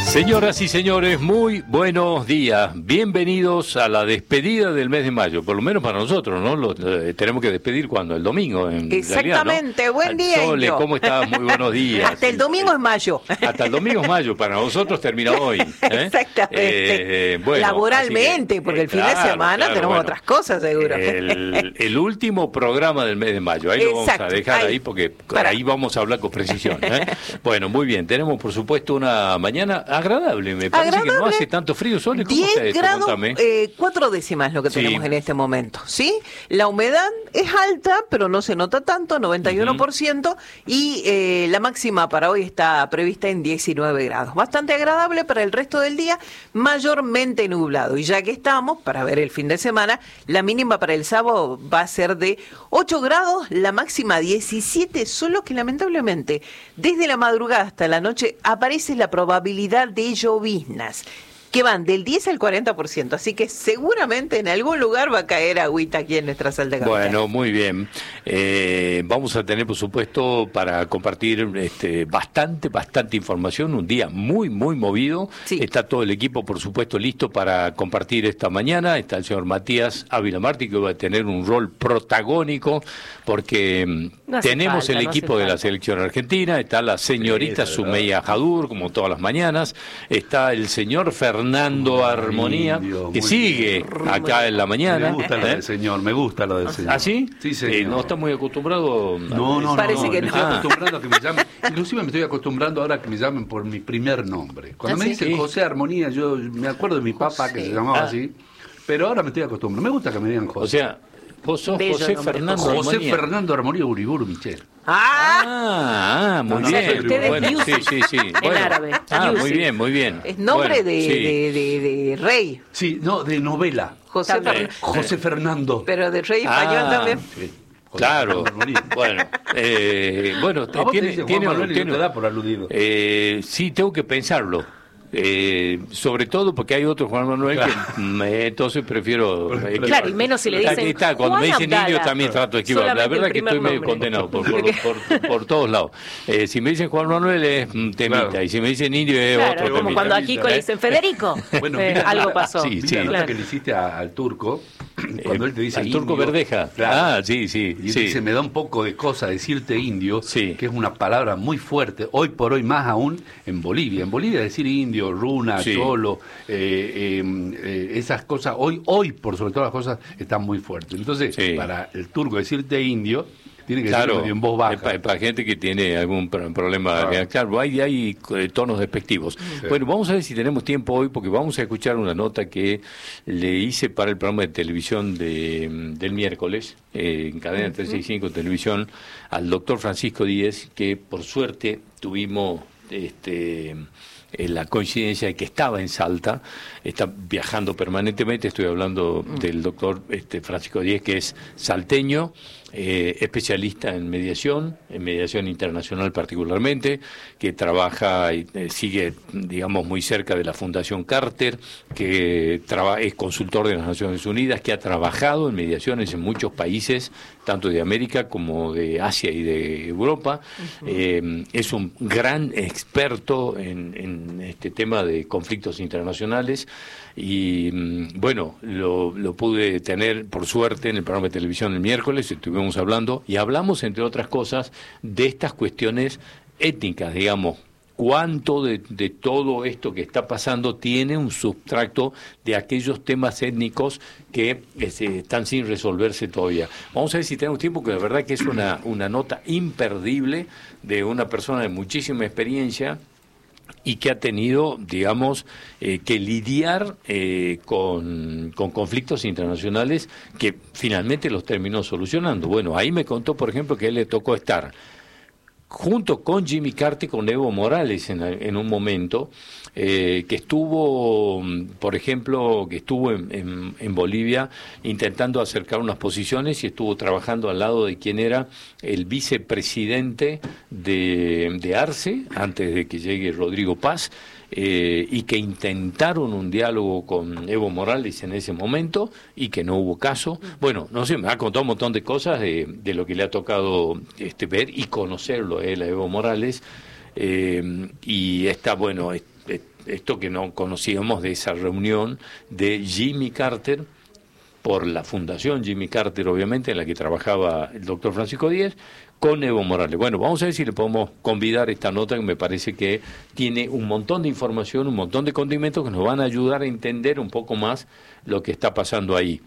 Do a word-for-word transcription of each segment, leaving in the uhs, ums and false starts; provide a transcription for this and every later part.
Señoras y señores, muy buenos días. Bienvenidos a la despedida del mes de mayo, por lo menos para nosotros, ¿no? Lo eh, tenemos que despedir cuando, el domingo. En Exactamente, realidad, ¿no? Buen día. Sole, Indio. ¿cómo estás? Muy buenos días. Hasta el domingo es mayo. Hasta el domingo es mayo, para nosotros termina hoy. ¿eh? Exactamente. Eh, bueno, Laboralmente, que, porque el fin claro, de semana claro, tenemos bueno, otras cosas, seguro. El, el último programa del mes de mayo, ahí lo vamos Exacto, a dejar ahí, ahí. porque Para. ahí vamos a hablar con precisión. ¿eh? Bueno, muy bien, tenemos por supuesto una mañana agradable, me parece Agradable. que no hace tanto frío. Sole, ¿cómo está diez esto? grados, Contame. eh, cuatro décimas lo que Sí. tenemos en este momento, ¿sí? La humedad es alta, pero no se nota tanto, noventa y uno por ciento, y eh, la máxima para hoy está prevista en diecinueve grados. Bastante agradable para el resto del día, mayormente nublado. Y ya que estamos, para ver el fin de semana, la mínima para el sábado va a ser de ocho grados, la máxima diecisiete, solo que lamentablemente desde la madrugada hasta la noche aparece la probabilidad de lloviznas, que van del diez al cuarenta por ciento, así que seguramente en algún lugar va a caer agüita aquí en nuestra Salta Capital. Bueno, muy bien. Eh, vamos a tener, por supuesto, para compartir este, bastante, bastante información. Un día muy, muy movido. Sí. Está todo el equipo, por supuesto, listo para compartir esta mañana. Está el señor Matías Ávila Martí, que va a tener un rol protagónico, porque No hace tenemos falta, el no equipo hace de la falta. selección argentina. Está la señorita Sí, Sumeya Jadur, como todas las mañanas. Está el señor Fernando Muy Armonía, indio, que muy sigue acá en la mañana. Me gusta lo ¿eh? del señor, me gusta lo del señor. ¿Ah, sí? Sí, Eh, señor. no está muy acostumbrado. a- No, no, Parece no, que me no. estoy Ah. acostumbrando a que me llamen. Inclusive me estoy acostumbrando ahora a que me llamen por mi primer nombre. Cuando ¿Ah, me sí? dicen Sí. José Armonía, yo me acuerdo de mi papá que se llamaba Ah. así. Pero ahora me estoy acostumbrando. Me gusta que me digan José. O sea, vos sos Bello José nombre, Fernando José Armonía. Fernando Armonía Uriburu Michel. ¡Ah! Ah, ah, muy No, no, bien. o sea, que usted es Bueno, Yusuf. sí, sí, sí. Bueno. árabe. Ah, muy Yusuf. bien, muy bien. Es nombre Bueno, de, sí. de, de, de rey, Sí, no, de novela. José También. Fernández, José Fernando. pero de rey español Ah. también. Sí, José Claro. Fernando Armonía. Bueno, eh, bueno, A vos te tiene, dicen tiene, Juan Manuel y no tiene- te da por aludido. eh, sí, tengo que pensarlo. Eh, sobre todo porque hay otro Juan Manuel Claro. que mm, eh, entonces prefiero eh, Claro, y menos si le Está- dicen está, cuando Juan me dicen Abdala. indio también trato de esquivar. La Solamente verdad el que estoy primer medio nombre. condenado por, por, por, por todos lados. Eh, si me dicen Juan Manuel es mm, temita, Claro. y si me dicen indio es Claro, otro como temita. cuando a Kiko le ¿Eh? dicen Federico. Bueno, Eh, mira, algo mira, pasó. sí, Mira sí. la nota Claro. que le hiciste a- al turco, cuando él te dice Al indio, turco Verdeja. claro, Ah, sí, sí, y él sí. dice, me da un poco de cosa decirte indio, Sí. que es una palabra muy fuerte, hoy por hoy más aún en Bolivia. En Bolivia decir indio, runa, Sí. cholo, eh, eh, eh, esas cosas, hoy, hoy por sobre todas las cosas, están muy fuertes. Entonces, Sí. para el turco decirte indio, tiene que Claro, decirlo en voz baja. es para, para gente que tiene algún pro- problema. Claro. Claro, hay, hay eh, tonos despectivos. Bueno, vamos a ver si tenemos tiempo hoy, porque vamos a escuchar una nota que le hice para el programa de televisión de, mm, del miércoles, eh, en Cadena trescientos sesenta y cinco Televisión, al doctor Francisco Díez, que por suerte tuvimos este eh, la coincidencia de que estaba en Salta, está viajando permanentemente. Estoy hablando del doctor este, Francisco Díez, que es salteño, eh, especialista en mediación, en mediación internacional particularmente, que trabaja y eh, sigue, digamos, muy cerca de la Fundación Carter, que traba, es consultor de las Naciones Unidas, que ha trabajado en mediaciones en muchos países, tanto de América como de Asia y de Europa. Uh-huh. eh, es un gran experto en, en este tema de conflictos internacionales y bueno, lo, lo pude tener por suerte en el programa de televisión el miércoles, estuvimos hablando y hablamos entre otras cosas de estas cuestiones étnicas, digamos. Cuánto de, de todo esto que está pasando tiene un sustracto de aquellos temas étnicos que este, están sin resolverse todavía. Vamos a ver si tenemos tiempo, que la verdad que es una, una nota imperdible de una persona de muchísima experiencia y que ha tenido, digamos, eh, que lidiar eh, con, con conflictos internacionales que finalmente los terminó solucionando. Bueno, ahí me contó, por ejemplo, que a él le tocó estar junto con Jimmy Carter, con Evo Morales en, en un momento, eh, que estuvo, por ejemplo, que estuvo en, en, en Bolivia intentando acercar unas posiciones y estuvo trabajando al lado de quien era el vicepresidente de, de Arce, antes de que llegue Rodrigo Paz, eh, y que intentaron un diálogo con Evo Morales en ese momento y que no hubo caso. Bueno, no sé, me ha contado un montón de cosas de, de lo que le ha tocado este, ver y conocerlo a él, a Evo Morales, eh, y está, bueno, es, es, esto que no conocíamos de esa reunión de Jimmy Carter, por la Fundación Jimmy Carter, obviamente, en la que trabajaba el doctor Francisco Díez, con Evo Morales. Bueno, vamos a ver si le podemos convidar esta nota, que me parece que tiene un montón de información, un montón de condimentos que nos van a ayudar a entender un poco más lo que está pasando ahí.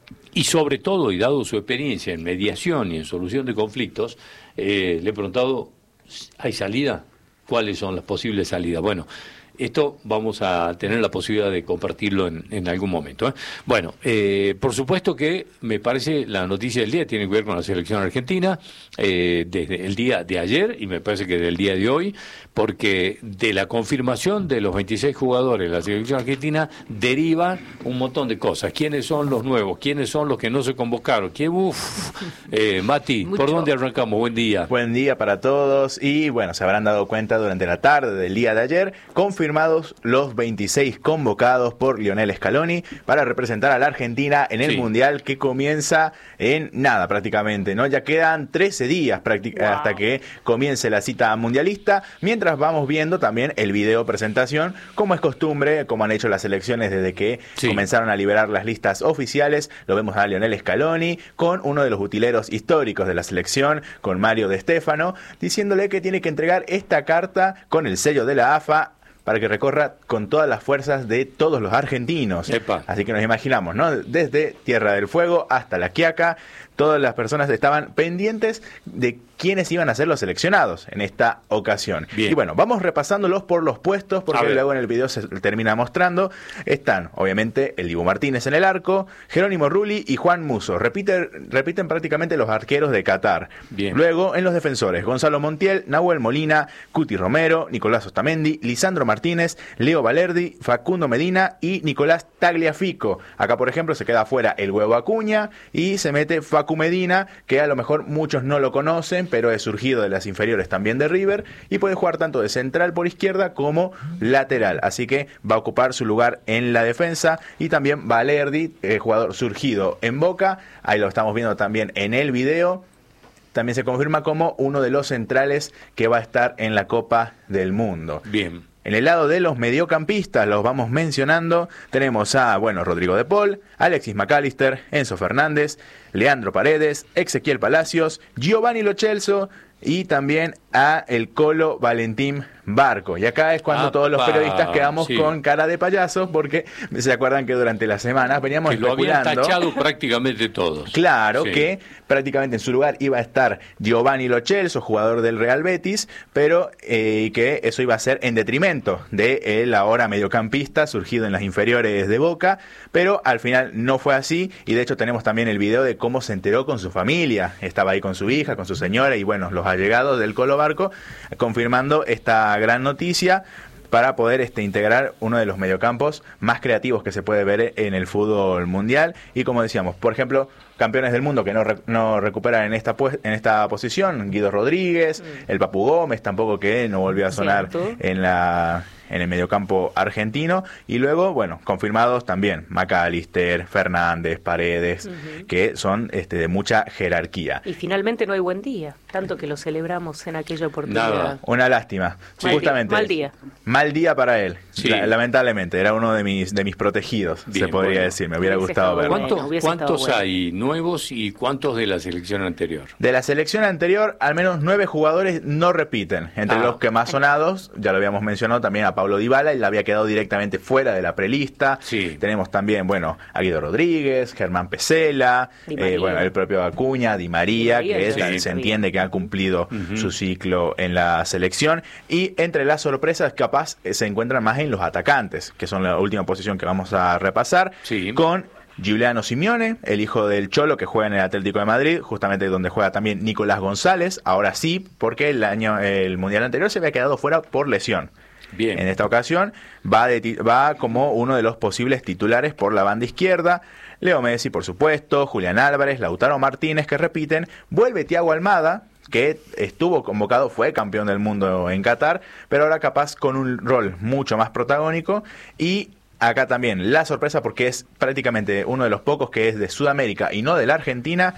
Y sobre todo, y dado su experiencia en mediación y en solución de conflictos, eh, le he preguntado, ¿hay salida? ¿Cuáles son las posibles salidas? Bueno, esto vamos a tener la posibilidad de compartirlo en, en algún momento, ¿eh? Bueno, eh, por supuesto que me parece la noticia del día tiene que ver con la selección argentina, eh, desde el día de ayer y me parece que del día de hoy, porque de la confirmación de los veintiséis jugadores de la selección argentina deriva un montón de cosas. ¿Quiénes son los nuevos? ¿Quiénes son los que no se convocaron? ¿Quién? Uf, eh, Mati, Mucho. ¿Por dónde arrancamos? Buen día. Buen día para todos y bueno, se habrán dado cuenta durante la tarde del día de ayer, confirmados los veintiséis convocados por Lionel Scaloni para representar a la Argentina en el sí. Mundial que comienza en nada prácticamente, ¿no? Ya quedan trece días wow. hasta que comience la cita mundialista, mientras vamos viendo también el video presentación, como es costumbre, como han hecho las selecciones desde que sí. comenzaron a liberar las listas oficiales. Lo vemos a Lionel Scaloni con uno de los utileros históricos de la selección, con Mario De Stefano, diciéndole que tiene que entregar esta carta con el sello de la A F A para que recorra con todas las fuerzas de todos los argentinos. Epa. Así que nos imaginamos, ¿no? Desde Tierra del Fuego hasta La Quiaca, todas las personas estaban pendientes de quiénes iban a ser los seleccionados en esta ocasión. Bien. Y bueno, vamos repasándolos por los puestos, porque luego en el video se termina mostrando. Están, obviamente, el Dibu Martínez en el arco, Jerónimo Rulli y Juan Musso. Repiten, repiten prácticamente los arqueros de Qatar. Bien. Luego, en los defensores, Gonzalo Montiel, Nahuel Molina, Cuti Romero, Nicolás Ostamendi, Lisandro Martínez, Leo Valerdi, Facundo Medina y Nicolás Tagliafico. Acá, por ejemplo, se queda fuera el Huevo Acuña y se mete Facu Medina, que a lo mejor muchos no lo conocen, pero es surgido de las inferiores también de River y puede jugar tanto de central por izquierda como lateral, así que va a ocupar su lugar en la defensa. Y también Valerdi, eh, jugador surgido en Boca, ahí lo estamos viendo también en el video, también se confirma como uno de los centrales que va a estar en la Copa del Mundo. Bien. En el lado de los mediocampistas, los vamos mencionando, tenemos a, bueno, Rodrigo de Paul, Alexis McAllister, Enzo Fernández, Leandro Paredes, Ezequiel Palacios, Giovanni Lo Celso y también a el Colo Valentín Barco. Y acá es cuando Apa, todos los periodistas quedamos sí. con cara de payasos, porque se acuerdan que durante las semanas veníamos que especulando. Lo habían tachado prácticamente todos. Claro, sí. que prácticamente en su lugar iba a estar Giovanni Lo Celso, jugador del Real Betis, pero eh, que eso iba a ser en detrimento de él ahora mediocampista, surgido en las inferiores de Boca, pero al final no fue así, y de hecho tenemos también el video de cómo se enteró con su familia. Estaba ahí con su hija, con su señora, y bueno, los allegados del Colo Barco, confirmando esta gran noticia para poder este, integrar uno de los mediocampos más creativos que se puede ver en el fútbol mundial. Y como decíamos, por ejemplo, campeones del mundo que no, re, no recuperan en esta pues, en esta posición, Guido Rodríguez, mm. el Papu Gómez tampoco, que no volvió a sonar ¿Cierto? en la en el mediocampo argentino. Y luego, bueno, confirmados también McAllister, Fernández, Paredes, uh-huh. que son este, de mucha jerarquía. Y finalmente no hay buen día, tanto que lo celebramos en aquella oportunidad. Nada. Una lástima. Mal Justamente. Día. Mal día. Mal día para él. Sí. La, lamentablemente, era uno de mis de mis protegidos, Bien, se podría bueno. decir. Me hubiera gustado verlo. ¿Cuántos, bueno, ¿cuántos bueno. hay nuevos y cuántos de la selección anterior? De la selección anterior, al menos nueve jugadores no repiten. Entre ah. los que más sonados, ya lo habíamos mencionado también a Paulo Dybala, él había quedado directamente fuera de la prelista. Sí. Tenemos también, bueno, a Guido Rodríguez, Germán Pesela, eh, bueno, el propio Acuña, Di María, Di María que es, sí, se entiende que ha cumplido uh-huh. su ciclo en la selección. Y entre las sorpresas, capaz, eh, se encuentran más en los atacantes, que son la última posición que vamos a repasar, sí. con Giuliano Simeone, el hijo del Cholo, que juega en el Atlético de Madrid, justamente donde juega también Nicolás González, ahora sí, porque el año el mundial anterior se había quedado fuera por lesión. Bien. En esta ocasión va, de, va como uno de los posibles titulares por la banda izquierda. Leo Messi, por supuesto, Julián Álvarez, Lautaro Martínez, que repiten. Vuelve Thiago Almada, que estuvo convocado, fue campeón del mundo en Qatar, pero ahora capaz con un rol mucho más protagónico. Y acá también la sorpresa, porque es prácticamente uno de los pocos que es de Sudamérica y no de la Argentina,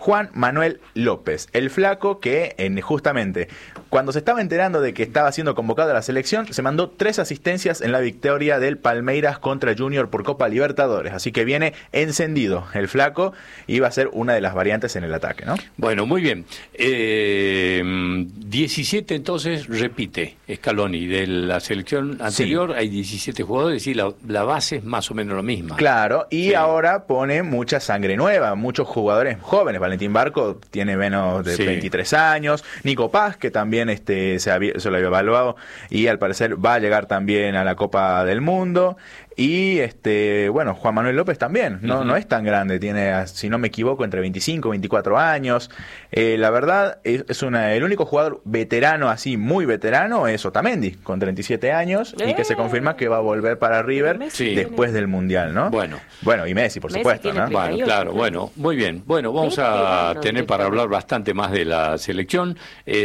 Juan Manuel López, el flaco que en, justamente cuando se estaba enterando de que estaba siendo convocado a la selección, se mandó tres asistencias en la victoria del Palmeiras contra Junior por Copa Libertadores. Así que viene encendido el flaco y va a ser una de las variantes en el ataque, ¿no? Bueno, muy bien. Eh, diecisiete entonces repite Scaloni. De la selección anterior sí. Hay diecisiete jugadores y la, la base es más o menos la misma. Claro, y sí. ahora pone mucha sangre nueva, muchos jugadores jóvenes. Valentín Barco tiene menos de sí. veintitrés años. Nico Paz, que también este se, había, se lo había evaluado y al parecer va a llegar también a la Copa del Mundo. Y este bueno, Juan Manuel López también, no, uh-huh. no es tan grande, tiene, si no me equivoco, entre veinticinco y veinticuatro años. Eh, la verdad, es, es una, el único jugador veterano, así muy veterano, es Otamendi, con treinta y siete años, eh. y que se confirma que va a volver para River sí. después del Mundial, ¿no? Bueno. Bueno, y Messi, por Messi supuesto, ¿no? Bueno, claro, bueno, muy bien. Bueno, vamos a tener para hablar bastante más de la selección.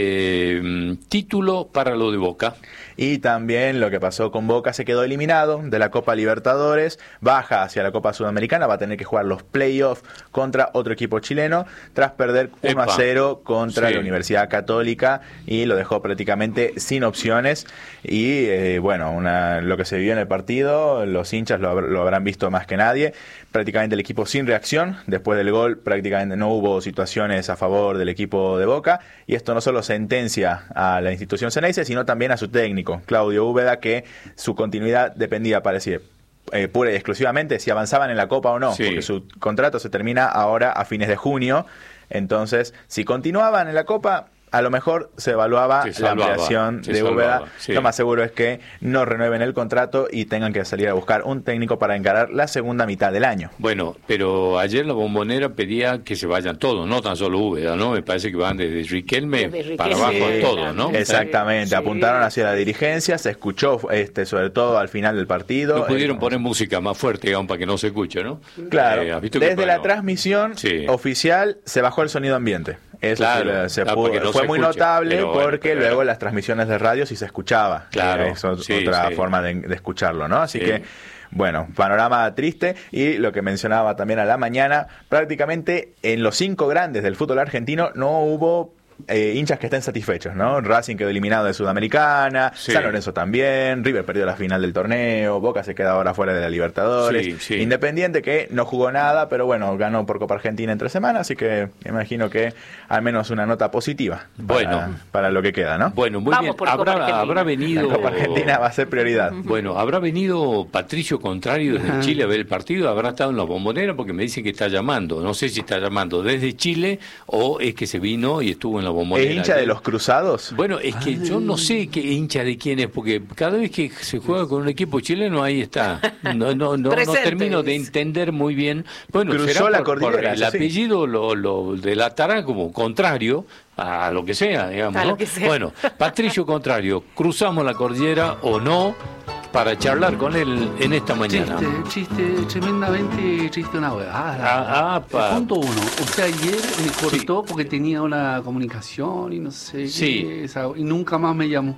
Eh, título para lo de Boca. Y también lo que pasó con Boca, se quedó eliminado de la Copa Libertadores, baja hacia la Copa Sudamericana, va a tener que jugar los playoffs contra otro equipo chileno, tras perder uno a cero contra sí. la Universidad Católica, y lo dejó prácticamente sin opciones. Y eh, bueno, una, lo que se vivió en el partido, los hinchas lo, lo habrán visto más que nadie, prácticamente el equipo sin reacción, después del gol prácticamente no hubo situaciones a favor del equipo de Boca, y esto no solo sentencia a la institución Ceneice, sino también a su técnico, Claudio Úbeda, que su continuidad dependía, parecía, eh, pura y exclusivamente si avanzaban en la Copa o no, sí. porque su contrato se termina ahora a fines de junio. Entonces, si continuaban en la Copa, a lo mejor se evaluaba se salvaba, la ampliación de Úbeda. Sí. Lo más seguro es que no renueven el contrato y tengan que salir a buscar un técnico para encarar la segunda mitad del año. Bueno, pero ayer la Bombonera pedía que se vayan todos, no tan solo Úbeda, ¿no? Me parece que van desde Riquelme, desde Riquelme para abajo sí, todo, ¿no? Exactamente, sí. apuntaron hacia la dirigencia, se escuchó este sobre todo al final del partido. No pudieron eh, poner música más fuerte, digamos, para que no se escuche, ¿no? Claro, eh, desde la transmisión sí. oficial se bajó el sonido ambiente. Eso claro, se, se claro, pudo, no fue se muy escucha, notable pero porque bueno, pero luego era. las transmisiones de radio sí se escuchaba. Claro, eso es sí, otra sí. forma de, de escucharlo, ¿no? Así sí. que, bueno, panorama triste. Y lo que mencionaba también a la mañana, prácticamente en los cinco grandes del fútbol argentino no hubo Eh, hinchas que estén satisfechos, ¿no? Racing quedó eliminado de Sudamericana, sí. San Lorenzo también, River perdió la final del torneo, Boca se queda ahora fuera de la Libertadores, sí, sí. Independiente que no jugó nada, pero bueno, ganó por Copa Argentina entre semanas, así que imagino que al menos una nota positiva para, bueno, para lo que queda, ¿no? Bueno, muy Vamos bien, habrá, habrá venido... La Copa Argentina va a ser prioridad. Bueno, habrá venido Patricio Contrario desde Chile a ver el partido, habrá estado en la Bombonera porque me dicen que está llamando, no sé si está llamando desde Chile o es que se vino y estuvo en la Bombonera. ¿Es hincha de los Cruzados? Bueno, es que yo no sé qué hincha de quién es, porque cada vez que se juega con un equipo chileno, ahí está. No no no, no termino de entender muy bien. Bueno, cruzó será la por, cordillera, por el apellido lo, lo delatará como contrario a lo que sea, digamos, ¿no? Sea. Bueno, Patricio Contrario, cruzamos la cordillera o no, para charlar con él en esta mañana. Chiste, chiste, tremendamente chiste, una huevada. Ah, ah, pa. Punto uno. Usted ayer me cortó sí. porque tenía una comunicación y no sé sí. qué, esa, y nunca más me llamó.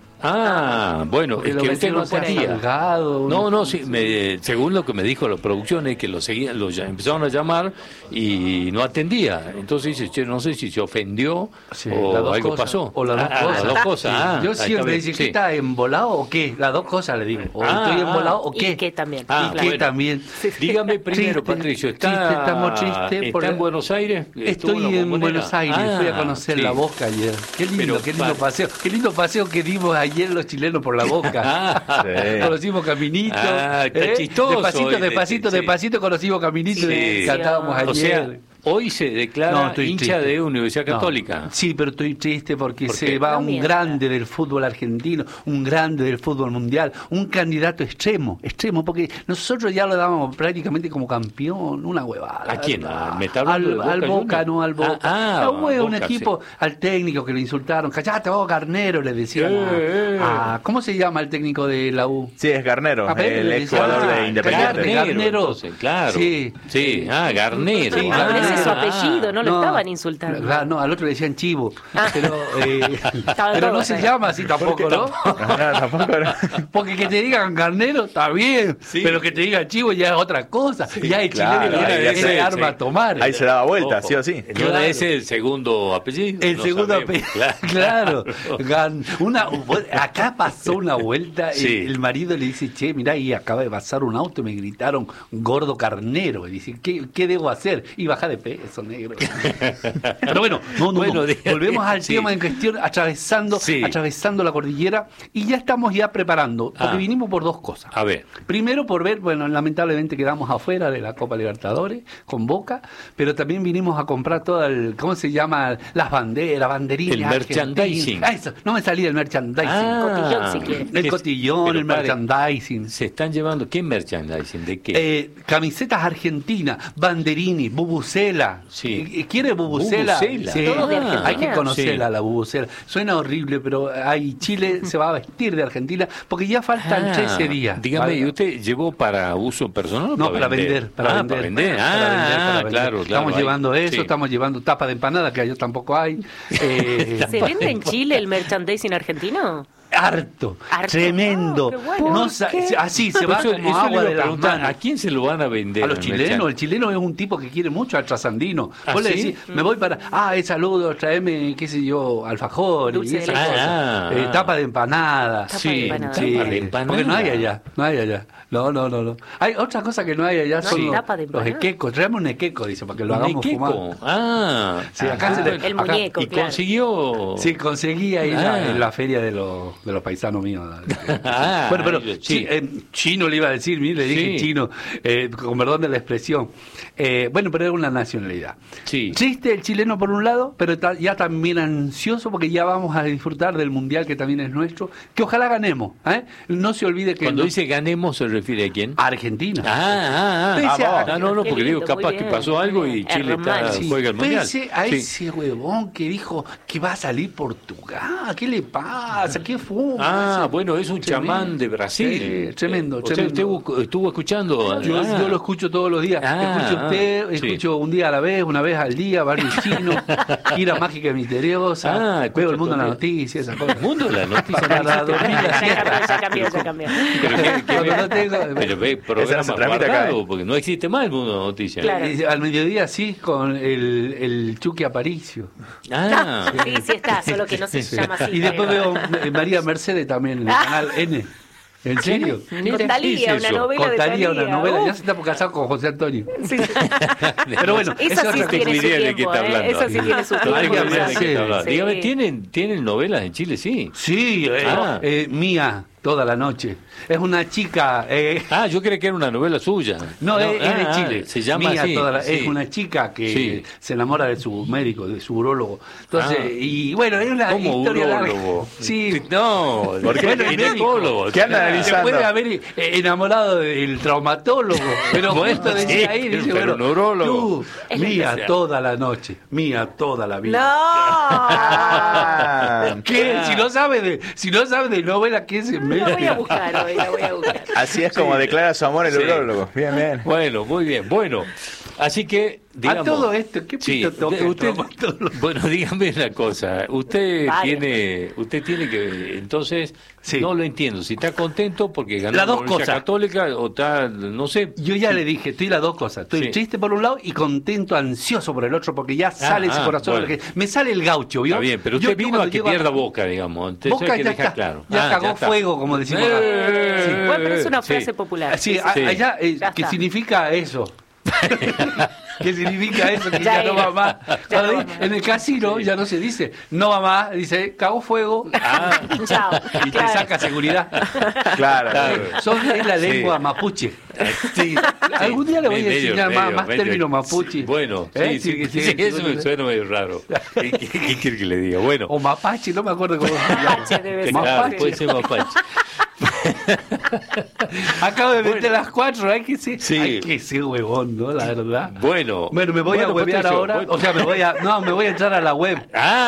Ah, bueno, porque es que usted no sabía. Salgado, no, no, sí, me, según lo que me dijo la producción es que lo seguían, lo empezaron a llamar y no atendía. Entonces dice, che, no sé si se ofendió sí, o algo cosas, pasó. O las dos ah, cosas. Las dos cosas. Sí. Ah, yo siempre digo, sí. ¿está embolado o qué? Las dos cosas le digo. O ah, estoy embolado o qué. Y qué también. Ah, y qué bueno. también. Dígame primero, triste, Patricio, ¿está, triste, estamos tristes ¿está por en el... Buenos Aires? Estoy en Buenos Aires, ah, fui a conocer sí. la Boca ayer. Qué lindo, Pero, qué lindo pa... paseo. Qué lindo paseo que dimos ayer los chilenos por la Boca. Sí. Conocimos Caminito. Ah, está ¿eh? chistoso. Despacito, despacito, sí. despacito conocimos Caminito Sí. y cantábamos ayer. O sea, hoy se declara no, hincha triste. de Universidad Católica. No. Sí, pero estoy triste porque ¿Por se va no un mienta. grande del fútbol argentino, un grande del fútbol mundial, un candidato extremo, extremo, porque nosotros ya lo dábamos prácticamente como campeón, una huevada. ¿A quién? Ah, ¿Me está hablando de Boca al Boca, Juniors? no al Boca. Ah, ah, no, fue un Boca, equipo, sí. al técnico que lo insultaron, callate vos, Garnero, le decían. Eh, eh. A, a, ¿cómo se llama el técnico de la U? Sí, es Garnero, A ver, el le ex jugador decían, de Independiente. Garnero, Garnero. Entonces, claro. Sí. Sí, ah, Garnero. Sí, ah, Garnero. Ese es su Ah, apellido, no lo estaban insultando. Claro, no, al otro le decían chivo. Ah. Pero, eh, Estaba pero todo no se bien. llama así tampoco, ¿no? No, tampoco, no. Porque que te digan carnero está bien, Sí. pero que te digan chivo ya es otra cosa. ya el claro, chileno ahí era ya ese sé, arma sí. a tomar. Ahí se daba vuelta, Ojo. sí o sí. No era ese el segundo apellido. El no segundo sabemos. apellido. Claro. Gan- Una, acá pasó una vuelta, Sí. el, el marido le dice, che, mirá, y acaba de pasar un auto y me gritaron gordo carnero. Y dice, ¿qué, qué debo hacer? Y baja de peso, negro. Pero bueno, no, no, Bueno, no. dígame. Volvemos al Sí. tema en cuestión, atravesando, Sí. atravesando la cordillera, y ya estamos ya preparando, porque Ah. vinimos por dos cosas. A ver. Primero por ver, bueno, lamentablemente quedamos afuera de la Copa Libertadores con Boca, pero también vinimos a comprar todo el, ¿cómo se llama? Las banderas, banderines. El argentinas. merchandising. Ah, eso, no me salía el merchandising. Ah, Cotillón, si quiere. El ¿qué- cotillón, pero el pare, merchandising. Se están llevando, ¿qué merchandising? ¿De qué? Eh, camisetas argentinas, banderini, bubucela. Sí. Eh, ¿Quiere bubucela? Bubucela. Sí. Todos de Argentina. Hay que conocerla, Sí. la bubucela. Suena horrible, pero ahí Chile se va a vestir de Argentina porque ya faltan Ah, trece días. Dígame, ¿vale? ¿y usted llevó para uso personal o No, para vender, para ah, vender. para vender. para Ah, vender, para vender. claro, claro. Estamos ahí. llevando eso, Sí. estamos llevando tapa de empanada, que allá tampoco hay. Eh, ¿Se vende en Chile el merchandising argentino? harto, Harto. tremendo. Oh, qué bueno. No ¿Por sa- qué? así se va Eso- como eso le agua iba a de las preguntar, manos. ¿a quién se lo van a vender? A los el chilenos, merchan- el chileno es un tipo que quiere mucho al trasandino. ¿Ah, Vos le sí? decís, me voy para, ah, es saludo, tráeme, qué sé yo, alfajor, y Dulce de esas leche. cosas. Ah, Eh, ah. tapa de empanada. Tapa Sí, de empanada. Sí, tapa de empanada. porque no hay allá, no hay allá. No, no, no, no. Hay otra cosa que no hay allá, No son hay los, tapa de los empanada. equecos. Traemos un equeco, dice, para que lo ¿Un hagamos equeco? fumar. Ah, Sí, acá ah, se le- El acá- muñeco, y claro. consiguió. Sí, conseguí ahí la- Ah. en la feria de los, de los paisanos míos. Ah, bueno, pero sí. chi- eh, chino le iba a decir, mire, le dije Sí. chino, eh, con perdón de la expresión. Eh, bueno, pero es una nacionalidad. Sí. Triste el chileno por un lado, pero ta- ya también ansioso porque ya vamos a disfrutar del mundial que también es nuestro, que ojalá ganemos. ¿eh? No se olvide que Cuando no- dice ganemos, ¿se refiere a quién? Argentina. Ah, ah, ah. Pese a- Ah, no, no, Qué porque lindo, digo, capaz muy que bien, pasó muy algo bien. y Es Chile está, romántico. juega el mundial. Pese a Sí. ese huevón que dijo que va a salir Portugal, ¿qué le pasa? ¿Qué fue? Ah, bueno, es un Tremendo. chamán de Brasil. Sí, tremendo, Eh, ¿usted- tremendo. ¿Usted estuvo- estuvo escuchando? Yo, Ah. yo lo escucho todos los días. Ah, escucho a usted, ah, sí. escucho un día a la vez, una vez al día, Barrio Chino, Gira Mágica y Misteriosa, Ah, veo escucho el mundo en la todo. noticia, esas cosas. El mundo de la noticia. Para no existe dormir más. la Ya siesta. cambió, ya cambió, ya cambió. Pero, ¿qué- qué- Cuando no tengo- pero ve, Esa no programa se tramita acá, guardado, ¿eh? porque no existe más el mundo de la noticia. Claro. Eh, Al mediodía sí, con el, el Chucky Aparicio. Ah, Sí, sí está, solo que no se llama así. Y después pero- veo eh, María Mercedes también en el canal N. ¿En serio? Con Talía, ¿Qué es una eso? novela de Contaría Talía. una novela. Uf. Ya se está por casar con José Antonio. Sí. Pero bueno, Esa esa sí otra tiene tengo su idea de qué tiempo, está ¿eh? hablando. Esa sí tiene su No tiempo. tengo María idea de qué está hablando. Sí. Dígame, ¿tienen, ¿tienen novelas en Chile? Sí. Sí, eh, Ah. eh, Mía, toda la noche. Es una chica. eh, Ah, yo creí que era una novela suya. No, es, es de ah, Chile. Se llama Mía, así. toda la- sí. Es una chica que Sí. se enamora de su médico, de su urólogo. Entonces, Ah. y bueno, es una ¿Cómo historia urólogo? larga. Sí, No, ¿Por qué? bueno, ginecólogo. ¿Qué anda Ah, analizando? se puede haber eh, enamorado del traumatólogo, pero Bueno, justo decía sí, ahí, dice, pero bueno, un urólogo. tú, Es la Mía especial. toda la noche, Mía toda la vida. Ah, ¿Qué? Si no sabe de, si no sabe de novela, ¿qué es en La voy a medio? buscar hoy, la voy a buscar. así es como declara su amor el Sí. urólogo. Bien, bien. Bueno, muy bien. Bueno, así que, digamos... A todo esto, ¿qué Sí, pito toca el usted, traumatólogo? bueno, dígame una cosa. Usted Vale. tiene, usted tiene que, entonces, Sí. no lo entiendo. Si está contento porque ganó Las la dos Universidad cosas. Católica o está, no sé. Yo ya le dije, estoy las dos cosas. Estoy Sí. triste por un lado y contento, ansioso por el otro, porque ya sale ese ah, corazón. bueno. que- Me sale el gaucho, ¿vio? Está bien, pero Yo- usted yo vino a cuando que llego pierda acá- Boca, digamos. Entonces Boca hay que ya dejar está. claro. Ya Ah, cagó está. fuego, como decimos acá. Eh, Sí. Bueno, pero es una sí. frase popular. Sí, Sí, a- sí. allá, eh, Ya ¿qué está. significa eso? ¿Qué significa eso? Que Ya ya, no era. va más. Ya no ¿Sabes? va más. En el casino ya no se dice, no va más, dice, cagó fuego Ah, Chao. y te Claro. saca seguridad. Claro. Claro. Son, es la Sí. lengua mapuche. sí. Algún día le voy a Medio, enseñar más, medio, más medio. términos mapuche. Bueno, sí, ¿Eh? sí, Sí, sí, sí, sí, eso sí, me sí. suena medio raro. ¿Qué, qué- qué quiere que le diga? Bueno, O mapache, no me acuerdo cómo se llama. Mapache debe ser. claro, Mapache. puede ser mapache. Acabo de meter Bueno. las cuatro, hay que ser, Sí. hay que ser huevón, ¿no? La verdad. Bueno. Bueno, me voy Bueno, a huevear Patricio, ahora. bueno. O sea, me voy a. No, me voy a entrar a la web.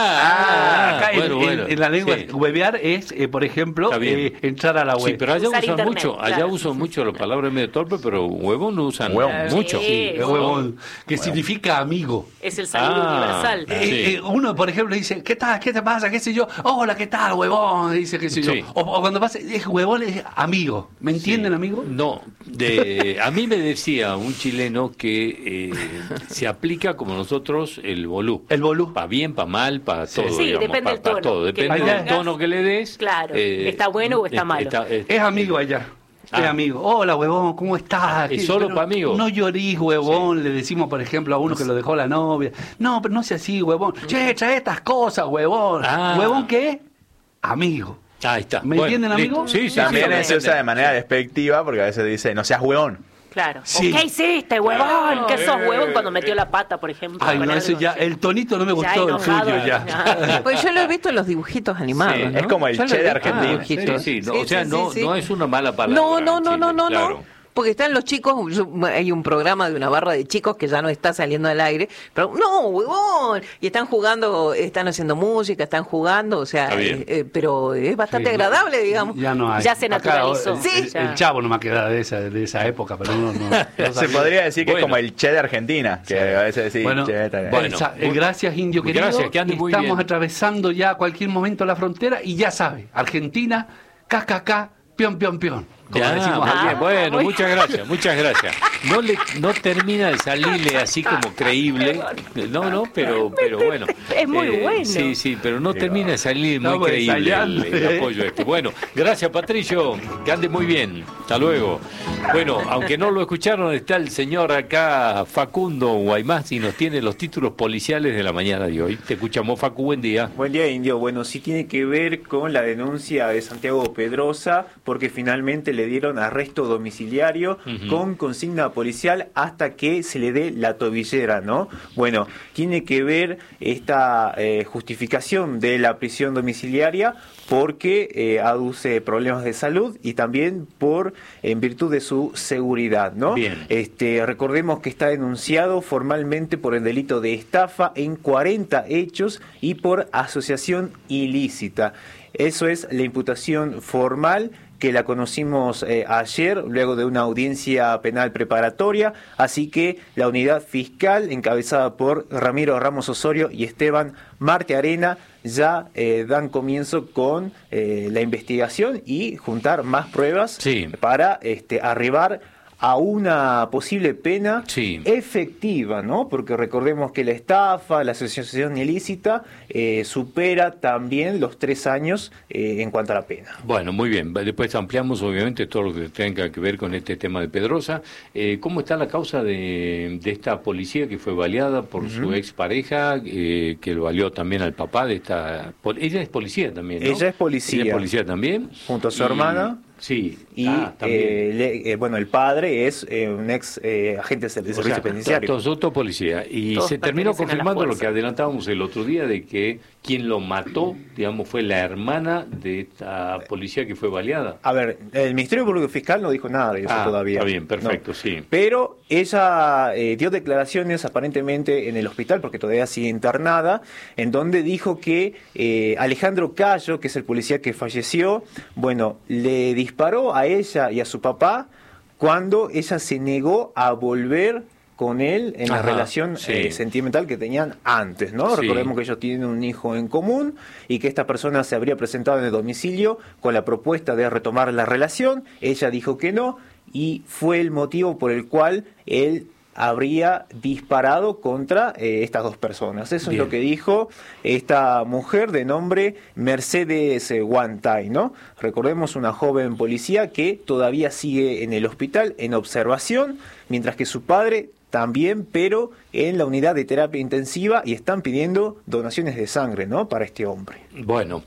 Ah, Acá en- bueno, en, bueno. en la lengua, Sí. huevear es, eh, por ejemplo, Está bien. eh, entrar a la web. Sí, pero allá Usar usan internet, mucho, allá claro. usan mucho la palabra medio torpe, pero huevón no usan Huevón. mucho. Sí. Es huevón, que significa amigo. Es el saludo Ah. universal. Ah, Eh, sí. eh, uno, por ejemplo, dice, ¿qué tal? ¿Qué te pasa? ¿Qué sé yo? Hola, ¿qué tal, huevón? Dice, qué sé yo. Sí. O, o cuando pasa, es huevón, es amigo. ¿Me entienden, Sí. amigo? No, de, a mí me decía un chileno que eh, se aplica como nosotros el bolú. El bolú. Para bien, para mal, para Sí. todo. Sí, digamos, depende pa- del pa tono todo. que Depende le del pongas. tono que le des. Claro, ¿está bueno o está malo? está- Es amigo allá. Es Ah. amigo. Hola, huevón, ¿cómo estás? ¿Es ¿Qué- solo pero pa' amigo? No llorís, huevón. Le decimos, por ejemplo, a uno que lo dejó la novia. No, pero no sea así, huevón. Che, trae estas cosas, huevón. Ah. ¿Huevón qué? Amigo. Ahí está. ¿Me entienden, listo. amigo? Sí, sí, También sí, se usa de manera despectiva porque a veces dice, no seas huevón. Claro. Sí. ¿O ¿Qué hiciste, huevón? ¿Qué sos, eh, huevón? Cuando metió la pata, por ejemplo. Ay, con no, ese algo, ya, sí. el tonito no me Ya gustó, el enojado, suyo ya. ya. Pues yo lo he visto en los dibujitos animados. Sí, ¿no? es como el Yo lo Che he de visto en los Argentina. dibujitos. Sí, sí, no, Sí, o sea, sí, no, sí, sí. no es una mala palabra. No, no, en no, Chile, no, no, claro. no. Porque están los chicos, yo- hay un programa de una barra de chicos que ya no está saliendo al aire, pero no, huevón, y están jugando, están haciendo música, están jugando, o sea, Está bien. eh, eh, pero es bastante Sí, agradable, digamos. Ya no hay. Ya se Acá, naturalizó. el, Sí. el- el chavo no me queda de esa, de esa época, pero no, no, no Se sabía. podría decir que Bueno. es como el Che de Argentina, que a veces decís Bueno, Che. está bien. bueno. esa- eh, gracias, Indio querido. Gracias, que ande muy Estamos bien. atravesando ya a cualquier momento la frontera y ya sabe, Argentina, K K K, pion, pion, pion. Como Ya, decimos muy acá. bien, bueno, muy muchas gracias, muchas gracias. No le, no termina de salirle así como creíble, no, no, pero, pero bueno. Es muy bueno. Sí, sí, pero no termina de salir muy Estamos creíble el, ensayando, el ¿eh? apoyo este. Bueno, gracias Patricio, que ande muy bien, hasta luego. Bueno, aunque no lo escucharon, está el señor acá, Facundo Guaymás, y nos tiene los títulos policiales de la mañana de hoy. Te escuchamos, Facu, buen día. Buen día, Indio. Bueno, sí tiene que ver con la denuncia de Santiago Pedrosa, porque finalmente le dieron arresto domiciliario Ujú. con consigna policial hasta que se le dé la tobillera, ¿no? Bueno, tiene que ver esta eh, justificación de la prisión domiciliaria porque eh, aduce problemas de salud y también por en virtud de su seguridad, ¿no? Bien. Este, recordemos que está denunciado formalmente por el delito de estafa en cuarenta hechos y por asociación ilícita. Eso es la imputación formal que la conocimos eh, ayer, luego de una audiencia penal preparatoria, así que la unidad fiscal, encabezada por Ramiro Ramos Osorio y Esteban Marte Arena, ya eh, dan comienzo con eh, la investigación y juntar más pruebas Sí. para este, arribar a una posible pena Sí. efectiva, ¿no? Porque recordemos que la estafa, la asociación ilícita, eh, supera también los tres años eh, en cuanto a la pena. Bueno, muy bien. Después ampliamos, obviamente, todo lo que tenga que ver con este tema de Pedrosa. Eh, ¿Cómo está la causa de, de esta policía que fue baleada por su expareja, eh, que lo valió también al papá de esta... pol- Ella es policía también, ¿no? Ella es policía. Ella es policía también. Junto a su Y- hermana. Sí. Y Ah, también. eh, le- eh, bueno, el padre es eh, un ex eh, agente de servicio O sea, penitenciario. todos, todos policía. Y Todos se terminó pertenecen a la confirmando lo fuerza. que adelantábamos el otro día, de que quien lo mató, digamos, fue la hermana de esta policía que fue baleada. A ver, el Ministerio Público Fiscal no dijo nada de eso Ah, todavía. está bien, perfecto, No. sí. Pero ella eh, dio declaraciones aparentemente en el hospital, porque todavía sigue internada, en donde dijo que eh, Alejandro Cayo, que es el policía que falleció, bueno, le disparó a ella y a su papá cuando ella se negó a volver con él en la Ajá, relación sí. eh, sentimental que tenían antes, ¿no? Sí. Recordemos que ellos tienen un hijo en común y que esta persona se habría presentado en el domicilio con la propuesta de retomar la relación. Ella dijo que no y fue el motivo por el cual él habría disparado contra eh, estas dos personas. Eso Bien. es lo que dijo esta mujer de nombre Mercedes eh, Guantay, ¿no? Recordemos una joven policía que todavía sigue en el hospital en observación, mientras que su padre también, pero en la unidad de terapia intensiva, y están pidiendo donaciones de sangre, ¿no? Para este hombre. Bueno,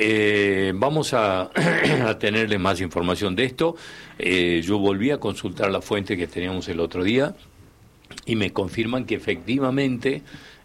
eh, vamos a, a tenerle más información de esto. Eh, yo volví a consultar la fuente que teníamos el otro día y me confirman que efectivamente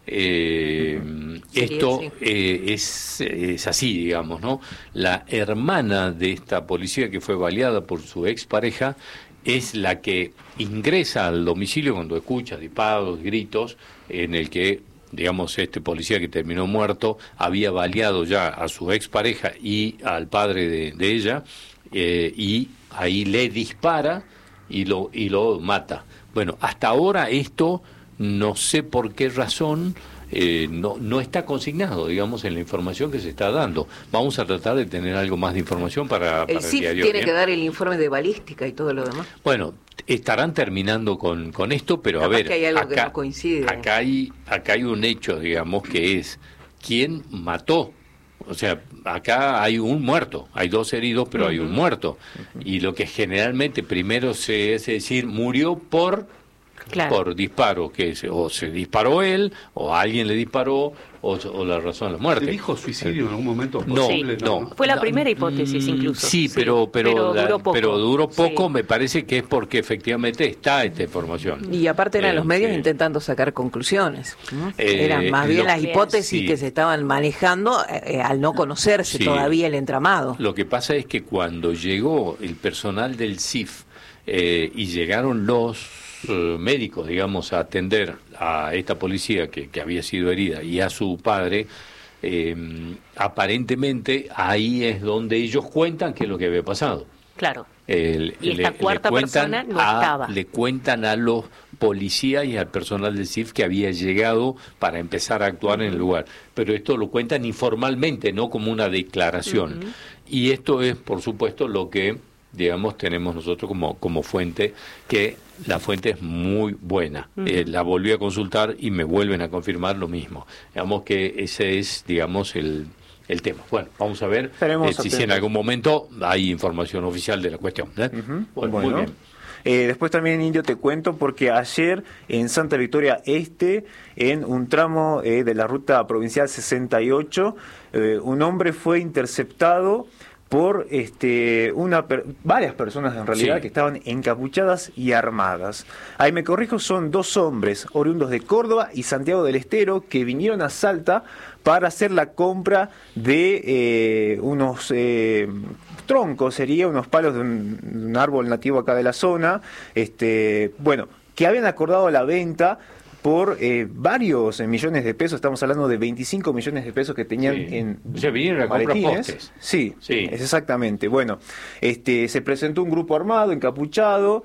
eh, Sí, esto sí. eh, es, es así, digamos, ¿no? La hermana de esta policía que fue baleada por su expareja es la que ingresa al domicilio cuando escucha disparos, gritos, en el que, digamos, este policía que terminó muerto había baleado ya a su expareja y al padre de, de ella, eh, y ahí le dispara y lo, y lo mata. Bueno, hasta ahora esto, no sé por qué razón, eh, no, no está consignado, digamos, en la información que se está dando. Vamos a tratar de tener algo más de información para, para El el C I F diario. tiene Bien. que dar el informe de balística y todo lo demás. Bueno, estarán terminando con, con esto, pero a Capaz ver, que hay algo que acá, no coincide. acá hay, acá hay un hecho, digamos, que es quién mató. O sea, acá hay un muerto, hay dos heridos, pero hay un muerto. Y lo que generalmente primero se es decir, murió por Claro. por disparo, que es, o se disparó él, o alguien le disparó, o, o la razón de la muerte. ¿Se dijo suicidio en algún momento No, posible? no. Fue la No, primera hipótesis, mm, incluso. Sí, Sí, pero pero pero la- duró poco. pero duró poco, Sí. me parece que es porque efectivamente está esta información. Y aparte eran Eh, los medios sí. intentando sacar conclusiones, ¿no? Eh, Eran más bien lo- las hipótesis sí. que se estaban manejando eh, eh, al no conocerse Sí. todavía el entramado. Lo que pasa es que cuando llegó el personal del C I F eh, y llegaron los eh, médicos, digamos, a atender a esta policía que, que había sido herida y a su padre, eh, aparentemente ahí es donde ellos cuentan qué es lo que había pasado. Claro. El- Y esta cuarta cuentan persona no a- estaba. Le cuentan a los policías y al personal del C I F que había llegado para empezar a actuar en el lugar. Pero esto lo cuentan informalmente, no como una declaración. Y esto es, por supuesto, lo que, digamos, tenemos nosotros como, como fuente, que la fuente es muy buena. Eh, la volví a consultar y me vuelven a confirmar lo mismo. Digamos que ese es, digamos, el... el tema. Bueno, vamos a ver Estaremos eh, si, si en atentos. algún momento hay información oficial de la cuestión. ¿eh? Ujú. Bueno, Bueno. muy bien. Eh, después también, Indio, te cuento porque ayer en Santa Victoria Este, en un tramo eh, de la ruta provincial sesenta y ocho, eh, un hombre fue interceptado por este una per- varias personas en realidad Sí. que estaban encapuchadas y armadas. Ahí me corrijo, son dos hombres oriundos de Córdoba y Santiago del Estero que vinieron a Salta para hacer la compra de eh, unos eh, troncos, sería unos palos de un, un árbol nativo acá de la zona, este, bueno, que habían acordado la venta por eh, varios eh, millones de pesos, estamos hablando de veinticinco millones de pesos que tenían Sí. en O sea, vinieron a comprar maletines. postes. Sí, Sí. es exactamente. Bueno, este, se presentó un grupo armado, encapuchado,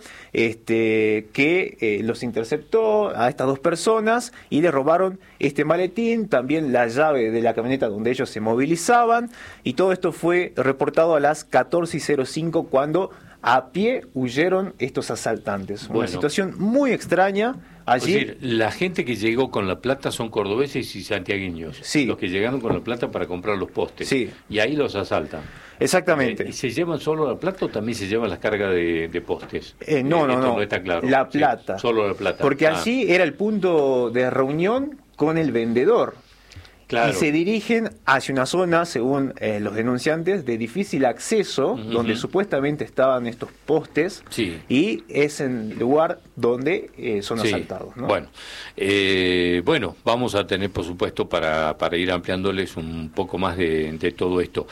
este, que eh, los interceptó a estas dos personas y le robaron este maletín, también la llave de la camioneta donde ellos se movilizaban, y todo esto fue reportado a las catorce y cero cinco cuando a pie huyeron estos asaltantes. Una Bueno. situación muy extraña. Allí, Es decir, la gente que llegó con la plata son cordobeses y santiagueños. Sí. Los que llegaron con la plata para comprar los postes. Sí. Y ahí los asaltan. exactamente. Eh, ¿Y se llevan solo la plata o también se llevan las cargas de, de postes? Eh, no, Eh, no, esto no. está claro. La Sí, plata. solo la plata. Porque Ah, allí era el punto de reunión con el vendedor. claro. Y se dirigen hacia una zona, según eh, los denunciantes, de difícil acceso, Ujú. donde supuestamente estaban estos postes, Sí. y es el lugar donde eh, son Sí. asaltados. ¿no? Bueno, eh, bueno, vamos a tener, por supuesto, para, para ir ampliándoles un poco más de, de todo esto.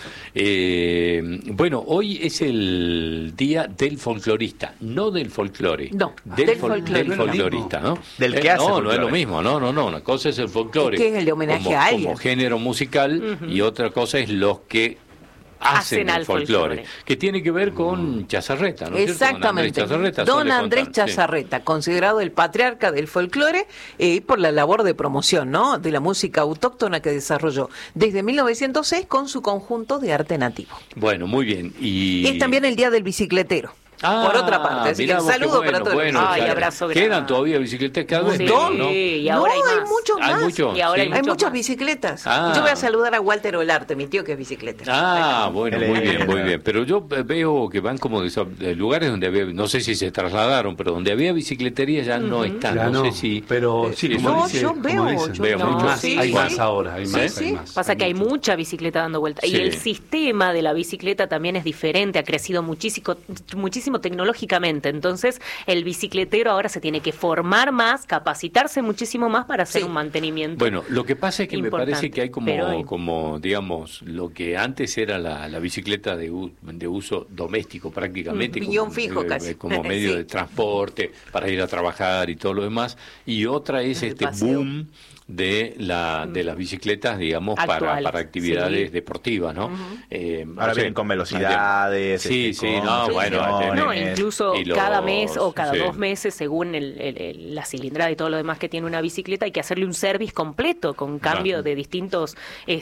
Eh, bueno, hoy es el día del folclorista, no del folclore. No, del, del fol- folclorista. del folclorista, ¿no? Del que Eh, hace No, no folclore. es lo mismo, no, no, no. Una cosa es el folclore. Es que es el de homenaje como, a alguien. como género musical, y otra cosa es los que hacen, Hacen el al folclore, folclore. que tiene que ver con Chazarreta, ¿no es cierto? Con Andrés Exactamente. Chazarreta, Don suele Andrés contar, sí. Chazarreta, considerado el patriarca del folclore eh, por la labor de promoción, ¿no?, de la música autóctona que desarrolló desde mil novecientos seis con su conjunto de arte nativo. Bueno, muy bien. Y Es también el día del bicicletero. Ah, por otra parte, así que mirá un vos, qué saludo bueno, para todos. bueno, Ay, o sea, abrazo grande. Quedan todavía bicicletas cada vez Sí, menos, ¿no? y ahora no, hay hay, más. muchos Hay más. muchos, Y ahora sí. hay Hay muchos muchas más. bicicletas. Ah. Yo voy a saludar a Walter Olarte, mi tío que es bicicletero. Ah, bueno, Él muy es- bien, muy bien. Pero yo eh, veo que van como de esos- de lugares donde había, no sé si se trasladaron, pero donde había bicicletería ya no están. Ya no, no, sé si. pero eh, sí, sí, como No, dice- yo como veo, dicen. yo Veo veo. mucho. Más, Sí, hay sí. más ahora, hay Sí, más, sí. hay más. Pasa hay que hay mucho. mucha bicicleta dando vuelta. Sí. Y el sistema de la bicicleta también es diferente, ha crecido muchísimo, muchísimo muchísimo tecnológicamente. Entonces, el bicicletero ahora se tiene que formar más, capacitarse muchísimo más para hacer Sí. un mantenimiento. Bueno, lo que pasa es que importante, me parece que hay como, pero hay- como digamos, lo que antes era la, la bicicleta de, u- de uso doméstico prácticamente, Mm, como, guión fijo eh, casi. como medio Sí. de transporte para ir a trabajar y todo lo demás, y otra es El este paseo. boom de la de las bicicletas, digamos, para, Actuales, para actividades sí. deportivas, ¿no? Eh, no Ahora sé, vienen con velocidades. Sí, este, sí, con no, bueno, funciones. No, incluso y los- cada mes o cada sí. dos meses, según el, el- el- la cilindrada y todo lo demás que tiene una bicicleta, hay que hacerle un service completo con cambio Claro. de distintos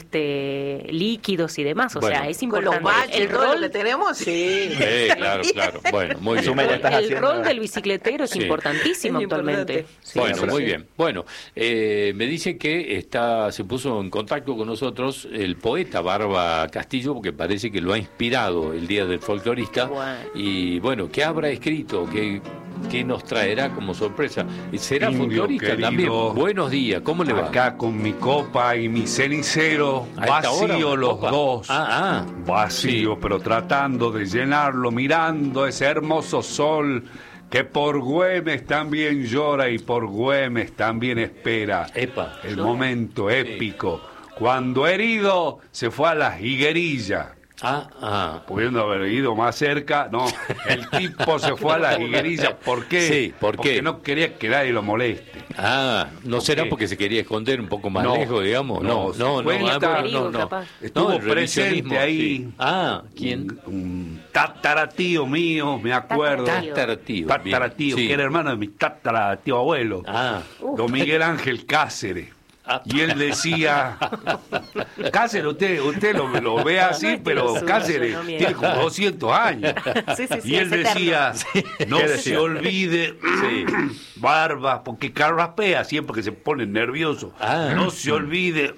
este, líquidos y demás. O Bueno. sea, es Con importante. los baches, el todo lo rol, que tenemos, sí. Eh, claro, claro. Bueno, muy bien. Suma, ya estás el haciendo- rol del bicicletero es Sí. importantísimo Es actualmente. importante. Sí. Bueno, sí. muy bien. Bueno, eh, me dice que está, se puso en contacto con nosotros el poeta Barba Castillo, porque parece que lo ha inspirado el Día del Folclorista. Bueno. Y bueno, ¿qué habrá escrito? ¿Qué, qué nos traerá como sorpresa? ¿Será Indio folclorista querido, también? Buenos días, ¿cómo le va? Acá con mi copa y mi cenicero, ¿A esta hora, vacío los copa? dos. Ah, ah. Vacío, Sí. pero tratando de llenarlo, mirando ese hermoso sol que por Güemes también llora y por Güemes también espera. Epa. El momento épico, cuando herido se fue a las higuerillas. Ah, ah. Pudiendo haber ido más cerca, no, el tipo se fue a las higuerillas. ¿Por qué? Sí, ¿por Porque qué? no quería que nadie lo moleste. Ah, ¿no ¿Por será qué? porque se quería esconder un poco más No, lejos, digamos? No, no, no, no, cuenta- ah, no, Herido, no. capaz. Estuvo No, el revisionismo, presente ahí. sí. Ah, ¿quién? Un, un tataratío mío, me acuerdo. Tataratío. Tataratío. Tataratío, bien, sí. que era hermano de mi tataratío abuelo. Ah, Don Miguel Ángel Cáceres. Ah. Y él decía, Cáceres, usted, usted lo, lo ve así, No es pero suyo, Cáceres no mienta. tiene como doscientos años. Sí, sí, sí, Y él es eterno. decía, no ¿Qué se decía? olvide, barba, porque carraspea siempre que se pone nervioso. Ah. No se olvide,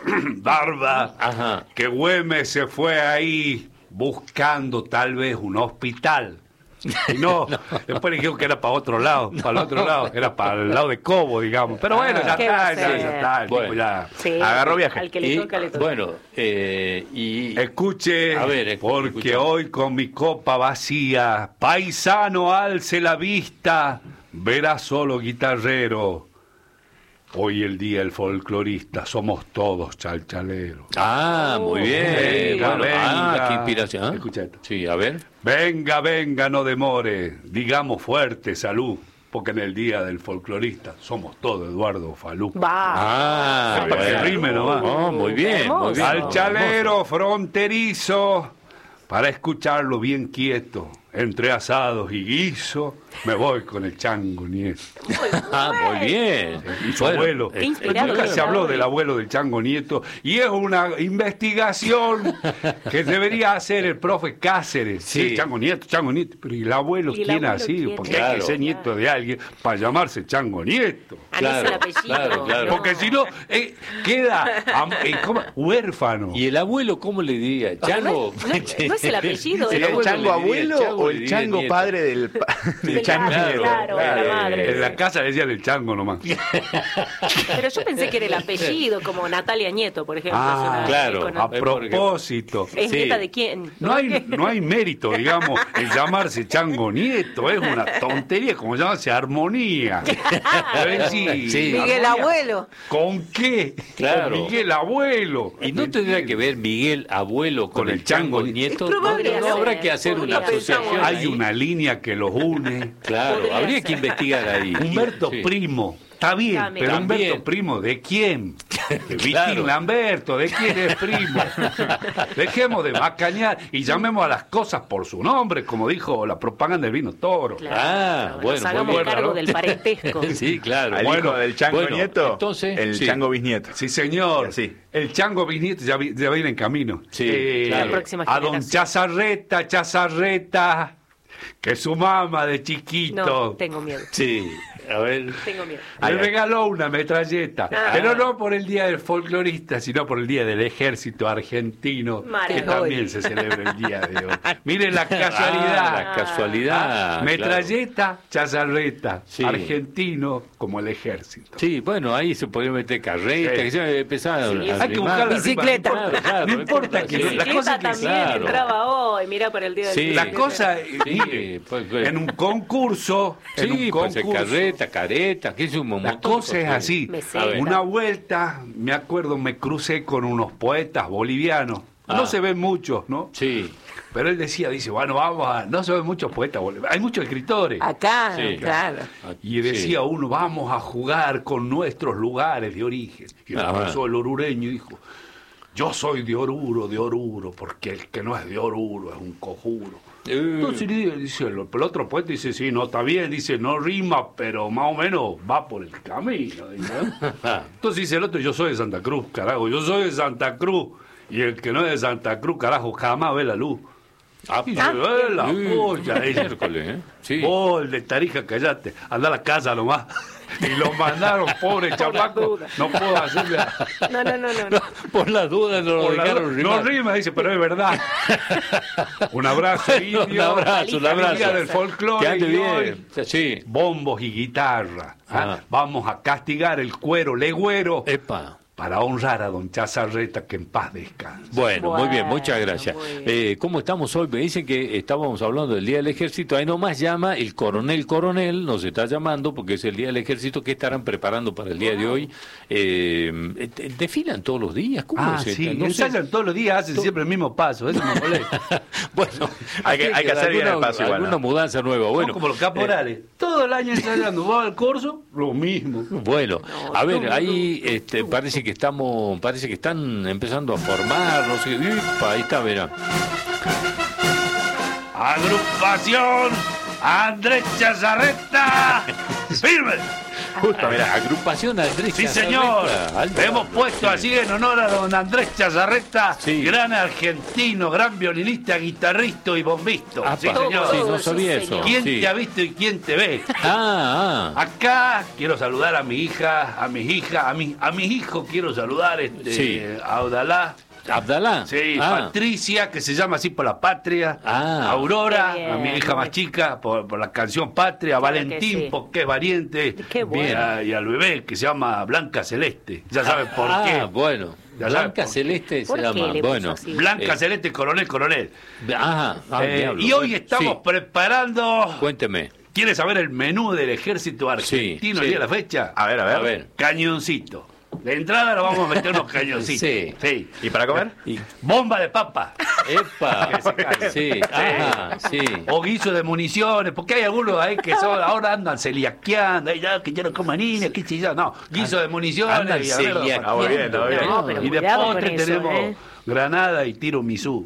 barba, Ajá. que Güemes se fue ahí buscando tal vez un hospital. Y no, después le dijeron que era para otro lado, para el otro lado, era para el lado de Cobo, digamos. Pero bueno, ya ¿Qué va a está, ya, ser? ya está, el tipo Bueno. ya. Sí, Agarró viaje. Al que le Y, toca, le toca. bueno, eh, y... Escuche, A ver, escu- porque escucha. hoy con mi copa vacía, paisano alce la vista, verá solo guitarrero. Hoy el día del folclorista, somos todos chalchaleros. Ah, muy bien. Venga, Bueno, ah, venga. qué inspiración. ¿Ah? Escucha esto. Sí, a ver. Venga, venga, no demore, digamos fuerte salud, porque en el día del folclorista somos todos Eduardo Falú. Va. Ah, para que rime nomás. Oh, muy bien, muy Hermoso. bien. Al chalero fronterizo, para escucharlo bien quieto, entre asados y guiso, me voy con el chango nieto. Ah, muy bien. Y su Bueno, abuelo. Qué inspirado Nunca que se está habló hoy. del abuelo del chango nieto. Y es una investigación que debería hacer el profe Cáceres. Sí. Sí, chango nieto, chango nieto. Pero ¿y el abuelo ¿Y el quién abuelo así? quién? Porque Claro. hay que ser nieto de alguien para llamarse chango nieto. Ah, no es el Claro, apellido. claro, claro. no. Porque si no, eh, queda am- eh, ¿cómo? huérfano. ¿Y el abuelo cómo le diría? ¿Chango? No es- no es el apellido, ¿Sería el el chango le diría abuelo chango, o le el diría chango nieto. padre del, pa- del Del chango padre, nieto? claro, de la madre. En la casa le decían el chango nomás. Pero yo pensé que era el apellido, como Natalia Nieto, por ejemplo. Ah, es una claro. icono. A propósito. ¿Es sí. nieta de quién? No hay, no hay mérito, digamos, en llamarse chango nieto, es una tontería, como llamarse armonía. Pero sí, Sí. Miguel armonía. Abuelo. ¿Con qué? Claro. Con Miguel Abuelo. ¿Y no tendrá que ver Miguel abuelo con, Con el el chango chango nieto? Es probable. No, no habrá que hacer Podría una ser. asociación. Hay ahí. una línea que los une. Claro, Podría habría ser. que investigar ahí. Humberto Sí. Primo. Está bien, También. pero También. Humberto Primo, ¿de quién? De Vitín Claro. Lamberto, ¿de quién es primo? Dejemos de macañar y llamemos a las cosas por su nombre, como dijo la propaganda del vino toro. Claro. Ah, Nos bueno, muy hagamos bueno, cargo ¿no? del parentesco. Sí, claro. Al Bueno, hijo del chango bueno, nieto, entonces, el sí. chango bisnieto. Sí, señor. Sí. El chango bisnieto ya, vi- ya viene en camino. Sí, Eh, claro. La próxima a don generación. Chazarreta, Chazarreta, que su mamá de chiquito No, tengo miedo. Sí, a ver. Tengo miedo. le regaló una metralleta. Ah. Pero no por el Día del Folclorista, sino por el Día del Ejército Argentino, que Maravilloso. también se celebra el día de hoy. Miren la Ah, casualidad. la casualidad. Ah, metralleta, Chazarreta, Sí. argentino como el ejército. Claro. Sí, bueno, ahí se podría meter carreta, Sí. que se empezaron Sí, a Hay que rimar. buscar la Bicicleta. rima, no importa, Claro, claro, no importa no que importa, la Bicicleta cosa que también claro. entraba hoy, mira para el día del Sí. la cosa, Sí. Oye, pues, pues. en un concurso, en un Sí, pues concurso, carreta, careta, que es un momento. la cosa es así. Meseta. A ver. Una vuelta, me acuerdo, me crucé con unos poetas bolivianos. Ah. No se ven muchos, ¿no? Sí. Pero él decía, dice, bueno, vamos a... No se ven muchos poetas bolivianos. Hay muchos escritores. Acá, Sí. claro. Y decía Sí. uno, vamos a jugar con nuestros lugares de origen. Y Ah, empezó el orureño y dijo, yo soy de Oruro, de Oruro, porque el que no es de Oruro es un conjuro. Eh. Entonces dice, el, el otro poeta dice, sí, no, está bien, dice, no rima, pero más o menos va por el camino. Dice, ¿eh? Entonces dice el otro, yo soy de Santa Cruz, carajo, yo soy de Santa Cruz. Y el que no es de Santa Cruz, carajo, jamás ve la luz. Ah, Y dice, "Eh, la Sí, polla", dice. miércoles, ¿eh? Sí. Vos, el de Tarija, callate, anda a la casa nomás. Y lo mandaron, pobre chamaco, duda. no puedo hacerle... No, no, no, no. no. Por las dudas no lo Por la- dejaron no rimar. rima, dice, pero es verdad. Un abrazo, indio. Un abrazo, un Día abrazo. del folclore. Que ande y hoy, bien. Sí. bombos y guitarra. ¿ah? Ah. Vamos a castigar el cuero legüero Epa. para honrar a don Chazarreta, que en paz descanse. Bueno, muy bien, Bueno, muchas gracias. muy bien. Eh, ¿Cómo estamos hoy? Me dicen que estábamos hablando del Día del Ejército. Ahí nomás llama el coronel coronel, nos está llamando porque es el Día del Ejército. ¿Qué estarán preparando para el día de hoy? Eh, eh, ¿Desfilan todos los días? ¿Cómo Ah, es? sí, No sé. ensayan todos los días, hacen siempre el mismo paso, eso me molesta. Bueno, Hay que- hay que hacer bien el alguna- paso igual, alguna ¿no? mudanza nueva. Bueno, Bueno, como los caporales, todo el año ensayando, va al corso, lo mismo. Bueno, a ver, ahí este, parece que estamos, parece que están empezando a formar, no sé, ¡Upa! Ahí está, verá. Agrupación Andrés Chazarreta, firme. Justo, mira, agrupación Andrés Sí, Chazarreta. señor. Alto. Hemos puesto así en honor a don Andrés Chazarreta, Sí. gran argentino, gran violinista, guitarrista y bombista. Ah, Sí, pa, señor. sí, no Todo, sí, sabía eso. señor. ¿Quién Sí. te ha visto y quién te ve? Ah, ah. Acá quiero saludar a mi hija, a mis hijas, a mi, a mis hijos quiero saludar este, Sí. a Audalá. Abdalá. Sí, Ah. Patricia, que se llama así por la patria. Ah. Aurora, Qué bien. a mi hija más chica, por, por la canción Patria. Claro que Valentín, sí. porque es valiente. Qué bueno. Y, a- y al bebé, que se llama Blanca Celeste. Ya sabes por Ah, qué. bueno. Ya Blanca sabes por qué. Celeste ¿Por se qué llama. le puso Bueno. así? Blanca Eh, Celeste, coronel, coronel. Ajá. Ah, Eh, diablo. y hoy estamos Sí. preparando... Cuénteme. ¿Quieres saber el menú del ejército argentino Sí, el sí. día de la fecha? A ver, a ver. A ver. Cañoncito. De entrada lo vamos a meter unos cañoncitos. Sí. sí. ¿Y para comer? Y- Bomba de papa. Epa. Sí. Ajá. Sí. O guiso de municiones, porque hay algunos ahí que son, ahora andan celiaqueando, ay, ya, que yo no como niña, qué sé yo. No, guiso de municiones. Andan y a ver, celiaqueando. Ah, muy bien, está bien. No, pero y de cuidado con postre eso, tenemos ¿eh? granada y tiro misú.